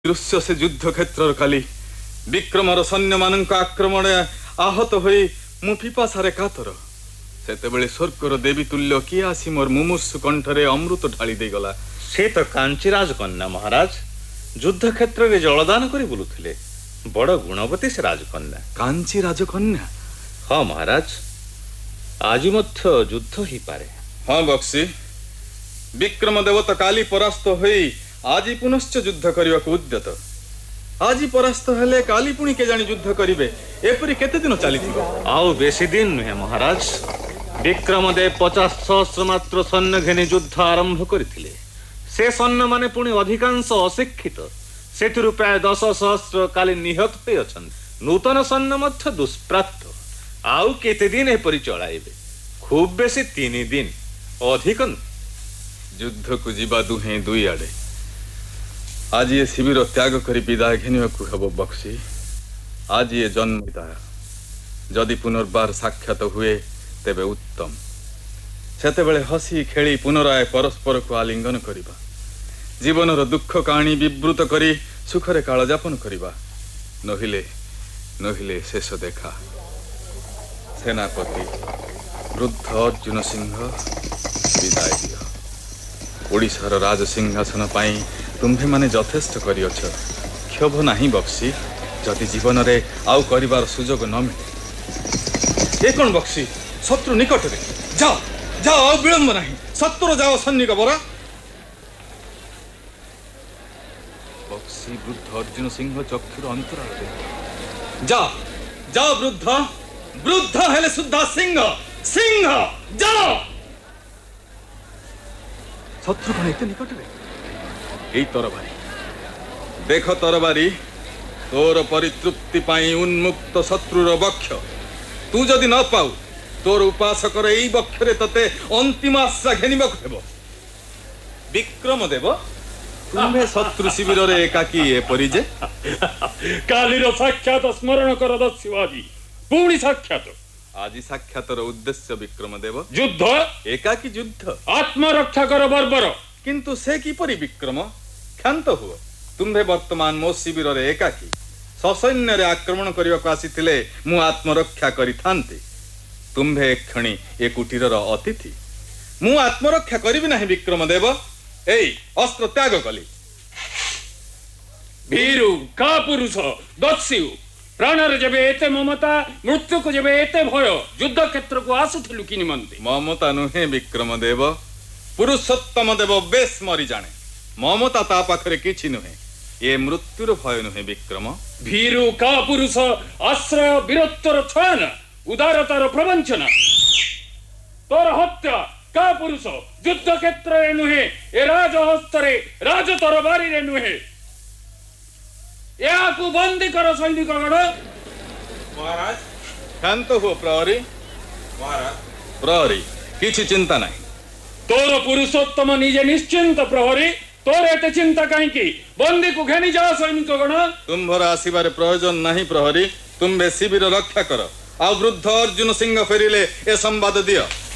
दृश्य से युद्ध क्षेत्र काली विक्रमर सैन्य मान आक्रमण आहत हो पिपासारे कातर सेतेबेले स्वर्गर देवी तुल्य किए आसी मोर मुमूर्षु कंठरे अमृत ढाली दे गला। से तो कांची राजकन्या महाराज युद्ध क्षेत्र में जलदान कर बुलुथिले बड़ गुणवती से राजकन्या। कांची राजकन्या? हाँ महाराज आज मध्य युद्ध ही पारे। हाँ बक्सी विक्रम देवता काली परास्त होई आज पुनश्च युद्ध करने को उद्यत। आज परास्त हेले काली पुणी के जानी युद्ध करिवे एपरी केते दिन चलीथिबो? आउ बेसी दिन नुहे महाराज। विक्रमदेव 50 सहस्र मात्र सैन्य घेनी युद्ध आरंभ करथिले। से सैन्य माने पुणी अधिकांश अशिक्षित सेथिरु प्राय 10 सहस्र काली निहत होई अछन्ति। नूतन सैन्य मध्य दुष्प्राप्त आउ केते दिन एपरी चलाइबे? खूब बेसी 3 दिन अधिक युद्ध को जीवा दुहे दुई आड़े। आज ये शिविर त्याग करी विदाय घेनिया को हबो बक्सी। आज ये जन्म विदाय जदि पुनर्बार साक्षात हुए तेबे उत्तम। सेतेबेले हसी खेली पुनराय परस्पर को आलिंगन करिबा। जीवनर दुख कहानी विवृत करी सुखरे काल यापन करिबा। नहिले नहिले शेष देखा। सेनापति वृद्ध अर्जुन सिंह विदाय दियो। ओडिशार राज सिंहासन पाई तुम्भे माने यथेष्ट करियछ। क्षोभ नाही बक्सी जदि जीवन रे आउ करिवार सुजोग न मिले। ए कोन बक्सी शत्रु निकट रे जाओ जाओ आउ विलंब नाही। शत्रु जाओ सैनिक बरा। बक्सी वृद्ध अर्जुन सिंह चक्षुर अंतराल रे जा जाओ वृद्ध वृद्ध हेले सुद्धा सिंह सिंह जाओ। शत्रु कौन एते निकट रे? यही तरबारी देख तरबारी तोर परितृप्ति पाई उन्मुक्त शत्रुर वक्ष तू जदि न पाऊ तोर उपासकर एई वक्षरे तते अंतिम आशा घेनिबाक हेबो। विक्रम देव तुम्हे शत्रु शिविर रे एकाकी एपरि जे कालीर साक्षात स्मरण कर दस्युवाजी पुणी साक्षात। आज साक्षातर उद्देश्य विक्रम देव युद्ध एकाकी युद्ध आत्मरक्षा कर बर्बर। किंतु से किपरि विक्रम क्षांत हुआ। तुम्हे वर्तमान मो शिविर रे एकाकी ससैन्य रे आक्रमण करने को आसीथिले मु आत्मरक्षा करिथांती। तुम्हे क्षणी ए कुटीरर अतिथि मु आत्मरक्षा करिबि नाही विक्रम देव। एई अस्त्र त्याग कली। भीरु का पुरुष दस्यु प्राणर जबे एते ममता मृत्यु को जबे एते भय युद्ध क्षेत्र को आसुथिलु कि निमंते? ममता नुहे विक्रम देव पुरुषोत्तम देव बेस मरी जाने। ममता ता पाखरे किछि नुहे। ये मृत्युर भय नुहे विक्रम। भीरु का पुरुष आश्रय वीरत्वर छयन उदारतार प्रवंचना तोर हत्या का पुरुष युद्ध क्षेत्र रे नुहे ए राज हस्तरे राज तरबारी रे नुहे। या को बंदी करो सैनिक गण। महाराज शांत हो प्रहरी। महाराज प्रहरी किछि चिंता नहीं। तोर पुरुषोत्तम निजे निश्चिंत प्रहरी तोर एते चिंता कहीं की? बंदी को घेनी जाओ सैनिक गण। तुम्भर आसीबार प्रयोजन नहीं प्रहरी। तुम्भे शिविर रक्षा कर। आ वृद्ध अर्जुन सिंह फेरिले ए संवाद दियो।